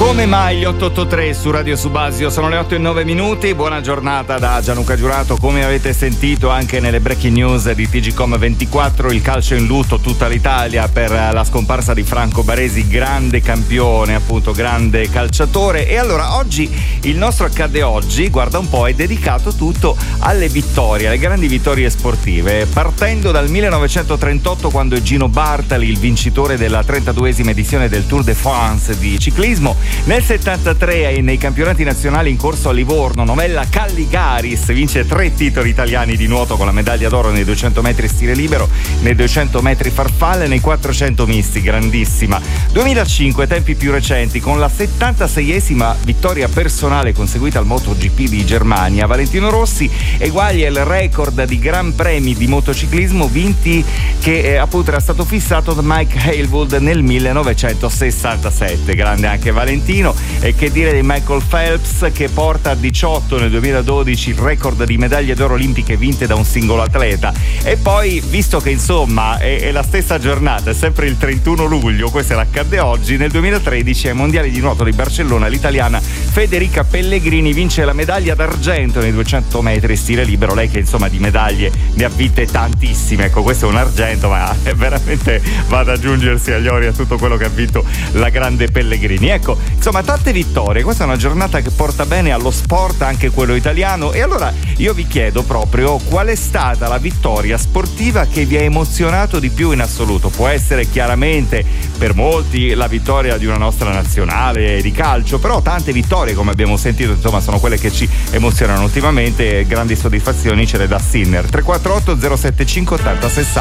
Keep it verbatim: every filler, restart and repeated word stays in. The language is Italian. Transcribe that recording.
Come mai gli otto otto tre su Radio Subasio? Sono le otto e nove minuti. Buona giornata da Gianluca Giurato. Come avete sentito anche nelle breaking news di T G Com ventiquattro, il calcio in lutto, tutta l'Italia per la scomparsa di Franco Baresi, grande campione, appunto grande calciatore. E allora oggi il nostro Accade Oggi, guarda un po', è dedicato tutto alle vittorie, alle grandi vittorie sportive, partendo dal millenovecentotrentotto, quando Gino Bartali, il vincitore della trentaduesima edizione del Tour de France di ciclismo. Nel settantatré, nei campionati nazionali in corso a Livorno, Novella Calligaris vince tre titoli italiani di nuoto con la medaglia d'oro nei duecento metri stile libero, nei duecento metri farfalle e nei quattrocento misti, grandissima. duemilacinque, tempi più recenti, con la settantaseiesima vittoria personale conseguita al MotoGP di Germania, Valentino Rossi eguaglia il record di gran premi di motociclismo vinti che eh, appunto era stato fissato da Mike Haywood nel millenovecentosessantasette. Grande anche Valentino. E che dire di Michael Phelps, che porta a diciotto nel duemiladodici il record di medaglie d'oro olimpiche vinte da un singolo atleta. E poi, visto che insomma è, è la stessa giornata, è sempre il trentuno luglio, questo è l'Accade Oggi, nel duemilatredici ai mondiali di nuoto di Barcellona l'italiana Federica Pellegrini vince la medaglia d'argento nei duecento metri stile libero. Lei che insomma di medaglie ne ha vinte tantissime, ecco, questo è un argento, ma è veramente va ad aggiungersi agli ori a tutto quello che ha vinto la grande Pellegrini. Ecco, insomma, tante vittorie. Questa è una giornata che porta bene allo sport, anche quello italiano. E allora io vi chiedo proprio qual è stata la vittoria sportiva che vi ha emozionato di più in assoluto. Può essere chiaramente per molti la vittoria di una nostra nazionale di calcio, però tante vittorie, come abbiamo sentito, insomma, sono quelle che ci emozionano ultimamente. Grandi soddisfazioni ce le dà Sinner. tre quattro otto zero sette cinque ottanta sessanta.